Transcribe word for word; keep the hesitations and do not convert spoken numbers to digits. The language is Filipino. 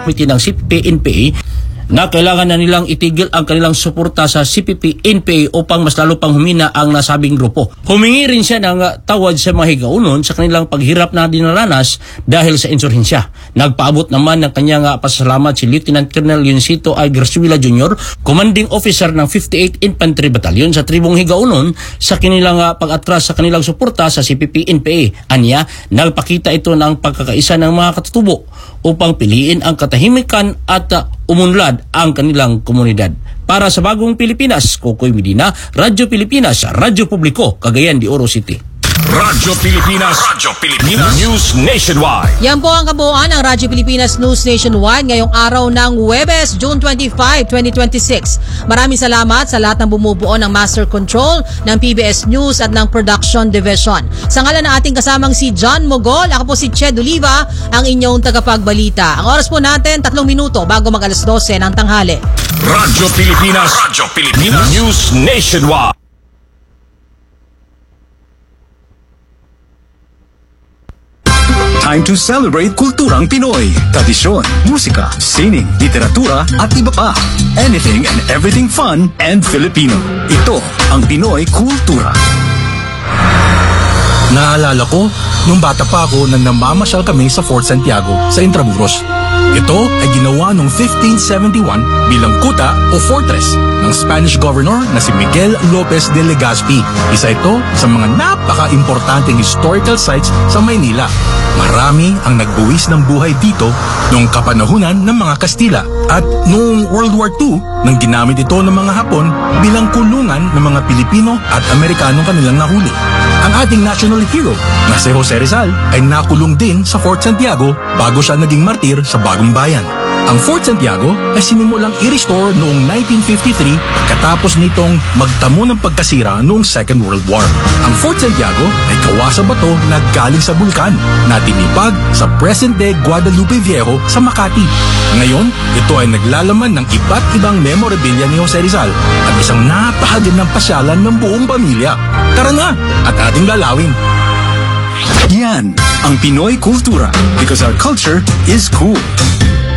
committee ng C P P N P A na kailangan na nilang itigil ang kanilang suporta sa C P P N P A upang mas lalo pang humina ang nasabing grupo. Humingi rin siya ng tawad sa mga higaunon sa kanilang paghirap na dinaranas dahil sa insurhensya. Nagpaabot naman ng kanyang pasasalamat si Lieutenant Colonel Yuncito I. Garzuela Junior, Commanding Officer ng fifty-eighth Infantry Battalion sa tribong higaunon sa kanilang pag-atras sa kanilang suporta sa C P P N P A. Anya, nagpakita ito ng pagkakaisa ng mga katutubo upang piliin ang katahimikan at uh, umunlad ang kanilang komunidad. Para sa Bagong Pilipinas, Kokoy Medina, Radyo Pilipinas, Radyo Publiko, Cagayan de Oro City. Radyo Pilipinas, Radyo Pilipinas News Nationwide. Yan po ang kabuuan ng Radyo Pilipinas News Nationwide ngayong araw ng Huwebes, June twenty-fifth, twenty twenty-six. Maraming salamat sa lahat ng bumubuo ng Master Control ng P B S News at ng Production Division. Sa ngalan ng ating kasamang si John Mogol, ako po si Ched Oliva, ang inyong tagapagbalita. Ang oras po natin, tatlong minuto bago mag alas dose ng tanghali. Radyo Pilipinas, Radyo Pilipinas News Nationwide. Time to celebrate kulturang Pinoy. Tradisyon, musika, sining, literatura at iba pa. Anything and everything fun and Filipino. Ito ang Pinoy Kultura. Naalala ko, nung bata pa ako nang namamasyal kami sa Fort Santiago sa Intramuros. Ito ay ginawa noong fifteen seventy-one bilang kuta o fortress ng Spanish governor na si Miguel Lopez de Legazpi. Isa ito sa mga napaka-importanteng historical sites sa Maynila. Marami ang nagbuwis ng buhay dito noong kapanahunan ng mga Kastila. At noong World War Two, nang ginamit ito ng mga Hapon bilang kulungan ng mga Pilipino at Amerikanong kanilang nahuli. Ang ating national hero na si Jose Rizal ay nakulong din sa Fort Santiago bago siya naging martir sa Bagong Bayan. Ang Fort Santiago ay sinimulang i-restore noong nineteen fifty-three pagkatapos nitong magtamo ng pagkasira noong Second World War. Ang Fort Santiago ay gawa sa bato na galing sa bulkan na tinipag sa present-day Guadalupe Viejo sa Makati. Ngayon, ito ay naglalaman ng iba't ibang memorabilia ni Jose Rizal at isang napakagandang pasyalan ng buong pamilya. Tara na at ating lalawin. Yan ang Pinoy Kultura because our culture is cool.